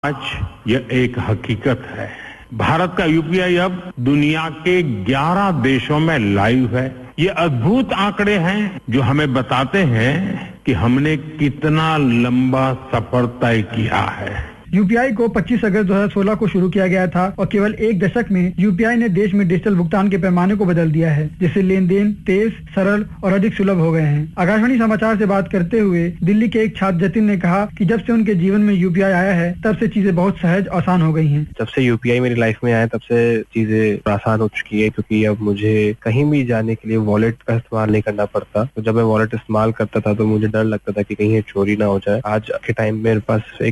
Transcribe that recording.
आज यह एक हकीकत है। भारत का यूपीआई अब दुनिया के 11 देशों में लाइव है। ये अद्भुत आंकड़े हैं जो हमें बताते हैं कि हमने कितना लंबा सफर तय किया है। यूपीआई को 25 अगस्त 2016 को शुरू किया गया था और केवल एक दशक में यूपीआई ने देश में डिजिटल भुगतान के पैमाने को बदल दिया है, जिससे लेन देन तेज, सरल और अधिक सुलभ हो गए हैं। आकाशवाणी समाचार से बात करते हुए दिल्ली के एक छात्र जतिन ने कहा कि जब से उनके जीवन में यूपीआई आया है तब से चीजें बहुत सहज आसान हो गई हैं। जब से यूपीआई मेरी लाइफ में आया तब से चीजें आसान हो चुकी है, क्योंकि अब मुझे कहीं भी जाने के लिए वॉलेट का इस्तेमाल नहीं करना पड़ता। तो जब मैं वॉलेट इस्तेमाल करता था तो मुझे डर लगता था कि कहीं ये चोरी ना हो जाए। आज के टाइम मेरे पास एक